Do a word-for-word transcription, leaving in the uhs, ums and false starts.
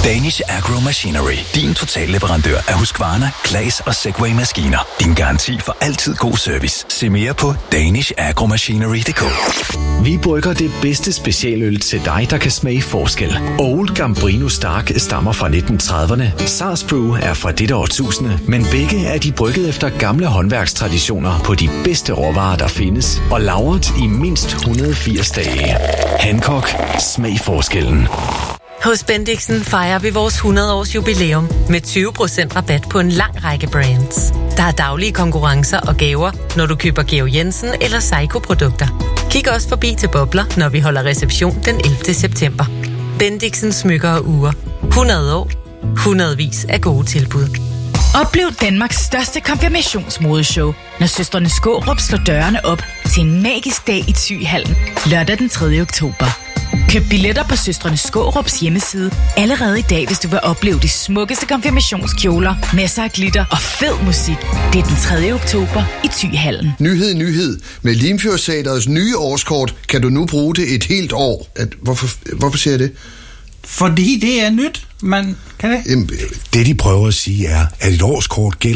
Danish Agro Machinery. Din totalleverandør af Husqvarna, Claas og Segway-maskiner. Din garanti for altid god service. Se mere på danish agro machinery punktum d k. Vi brygger det bedste specialøl til dig, der kan smage forskel. Old Gambrino Stark stammer fra nitten trediverne. Sars Brew er fra dette årtusinde, men begge er de brygget efter gamle håndværkstraditioner på de bedste råvarer, der findes, og lagret i mindst et hundrede og firs dage. Hancock. Smag forskellen. Hos Bendixen fejrer vi vores hundrede års jubilæum med tyve procent rabat på en lang række brands. Der er daglige konkurrencer og gaver, når du køber Georg Jensen eller Seiko-produkter. Kig også forbi til Bobler, når vi holder reception den ellevte september. Bendixen smykker og ure. hundrede år. Hundredvis af gode tilbud. Oplev Danmarks største konfirmationsmodeshow, når søstrene Skårup slår dørene op til en magisk dag i Thyhallen lørdag den tredje oktober. Køb billetter på søstrene Skårups hjemmeside allerede i dag, hvis du vil opleve de smukkeste konfirmationskjoler, masser af glitter og fed musik. Det er den tredje oktober i Thyhallen. Nyhed, nyhed. Med Limfjordteatrets nye årskort kan du nu bruge det et helt år. At, hvorfor, hvorfor siger jeg det? Fordi det er nyt, man kan det. Jamen, det de prøver at sige er, at et årskort gælder